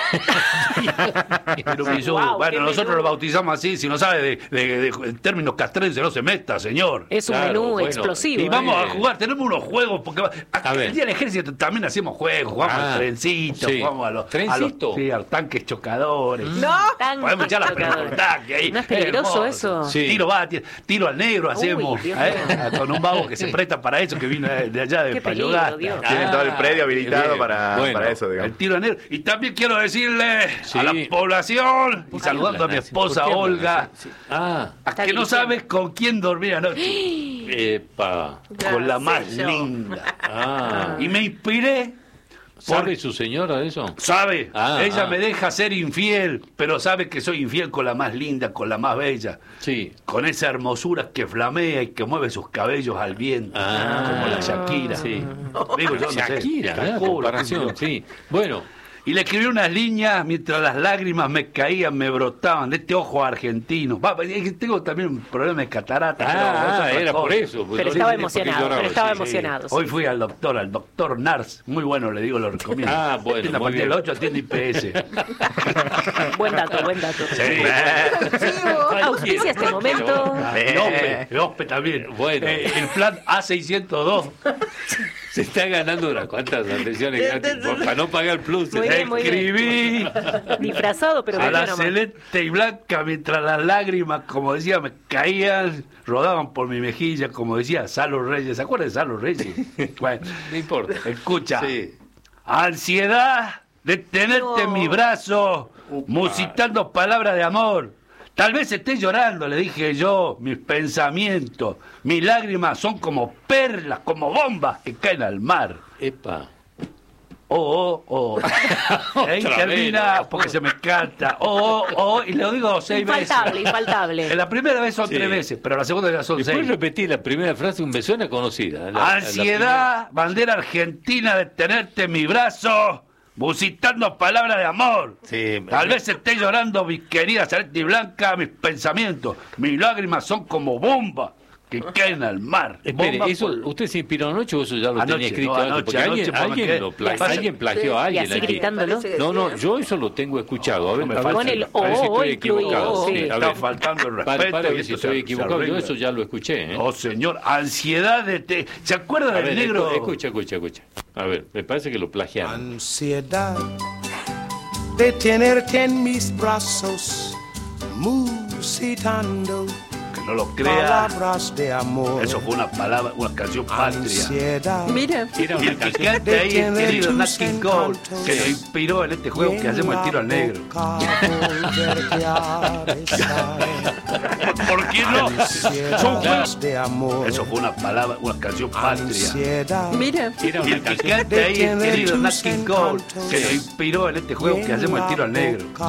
Tiro misú. Guau, Bueno, qué nosotros menú. lo bautizamos así, si no sabe de, de- de- de términos castrenses, no se meta, señor. Es un Claro, menú bueno. explosivo. Y vamos ¿eh? a jugar, tenemos unos juegos, porque va- A ver. el día del ejército también hacemos juegos, jugamos Ah, al trencito, sí. jugamos a los, a los, ¿Trencito? sí, a los tanques chocadores. No. Tan Podemos echar las tocador. pelotas de tanque ahí. ¿No es peligroso hermoso. eso? Sí. Tiro va, tiro, tiro al negro hacemos, Dios ¿eh? mío. Con un vago que se presta para eso, que vino de de allá de Qué peligro, Payogasta. Dios. Tienen Ah, todo el predio habilitado qué bien. para, Bueno. para eso, El digamos. tiro al negro. Y también quiero decirle Sí. a la población, y ¿Por qué saludando a hablan mi así? esposa ¿Por qué hablan Olga, así? Sí. Ah. a Está que no dirigiendo. sabes con quién dormí anoche. Epa. Con la sé más yo. linda. Ah. Y me inspiré. ¿Sabe su señora de eso? ¿Sabe? Ah, Ella ah. me deja ser infiel, pero sabe que soy infiel con la más linda, con la más bella. Sí. Con esa hermosura que flamea y que mueve sus cabellos al viento, Ah. como la Shakira. Sí. Digo, yo no sé, Shakira, ¿verdad? calculo, Comparación, qué sé yo. sí. Bueno, Y le escribí unas líneas mientras las lágrimas me caían, me brotaban de este ojo argentino. Va, es que tengo también un problema de catarata. ah, pero es otra era cosa. por eso. pues, Pero no estaba sé por qué emocionado, lloraba, pero estaba sí. emocionado. Hoy sí. fui al doctor, al doctor Nars. Muy bueno, le digo, lo recomiendo. Ah, bueno, Atiende a muy partir de bien. las ocho, atiende I P S. Buen dato, buen dato. Sí. Auspicia este momento. El OSPE, el OSPE también. Bueno. Eh, el plan A seiscientos dos. Se está ganando unas cuantas atenciones gratis por- para no pagar plus. Muy bien, muy bien. Escribí Disfrazado, pero a de la buena mano. celeste y blanca mientras las lágrimas, como decía, me caían, rodaban por mi mejilla, como decía Salo Reyes. ¿Se acuerdan de Salo Reyes? Bueno, No importa. escucha. Sí. Ansiedad de tenerte en No. mis brazos, musitando palabras de amor. Tal vez estés llorando, le dije yo, mis pensamientos, mis lágrimas son como perlas, como bombas que caen al mar. Epa. oh, oh, oh. Ahí Otra termina vez, porque se me canta. Oh, oh, oh, y lo digo seis Infaltable, veces. infaltable. En la primera vez son Sí. tres veces, pero la segunda ya son Después seis. repetí la primera frase, me suena conocida. La- la Ansiedad, bandera argentina de tenerte en mi brazo, musitando palabras de amor. Sí, Tal me- vez esté llorando, mi querida Celeste Blanca, mis pensamientos. Mis lágrimas son como bombas que caen al mar. Espere, Bomba ¿eso, por- ¿usted se inspiró anoche o eso ya lo Anoche, tenía escrito no, antes? anoche, Porque anoche, alguien, porque alguien, me- lo pla- y así- alguien plagió sí, a y alguien así aquí. gritándolo. Parece que No, no, sí, yo eso lo tengo escuchado. A ver, No me a ver falta si- el a ver si o estoy incluido, equivocado. sí. Sí, a Está ver. faltando el Para, respeto. para y ver si esto se- estoy se equivocado. Yo arregla. eso ya lo escuché. ¿eh? Oh, señor, ansiedad de... Te... ¿Se acuerda A del ver, negro? escu- escucha, escucha, escucha. A ver, me parece que lo plagiaron. Ansiedad de tenerte en mis brazos, musitando Que no lo crea. palabras de amor. Eso fue una palabra, una canción patria. Ansiedad Mira, Era Y una el que canción. canta ahí, el Detiene querido tus Nat King Cole, que lo encantos. inspiró en este juego que hacemos el tiro al negro. ¿Por qué no? Son juegos. de amor. Eso fue una palabra, una canción patria. Ansiedad mira. Era Y una el que canción. canta ahí, el Detiene querido tus Nat King Cole, que lo encantos. inspiró en este juego que hacemos el tiro al negro.